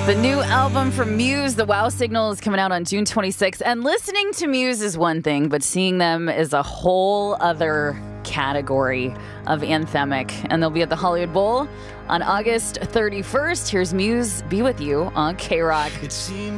The new album from Muse, The Wow Signal, is coming out on June 26th. And listening to Muse is one thing, but seeing them is a whole other category of anthemic. And they'll be at the Hollywood Bowl on August 31st. Here's Muse, Be With You on K-Rock. It seems